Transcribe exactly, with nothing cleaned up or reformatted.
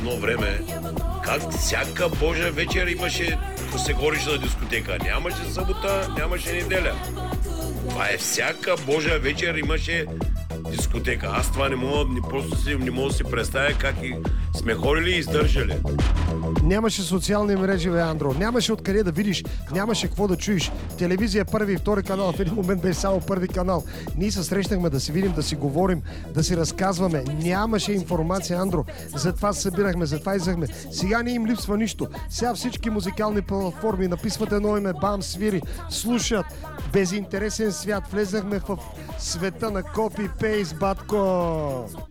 едно време, как всяка Божа вечер имаше, се ходиш на дискотека. Нямаше събота, нямаше неделя. Това е всяка Божа вечер имаше дискотека. Аз това не мога, не, просто си, не мога да си представя как и сме ходили и издържали. Нямаше социални мрежи, бе, Андро. Нямаше откъде да видиш. Нямаше какво да чуеш. Телевизия първи и втори канал. В един момент беше само първи канал. Ние се срещнахме да си видим, да си говорим, да си разказваме. Нямаше информация, Андро. Затова се събирахме, затова изахме. Сега не им липсва нищо. Сега всички музикални платформи написват едно име, бам, свири, слушат. Безинтересен свят. Влезахме в света на копи-пейст, батко.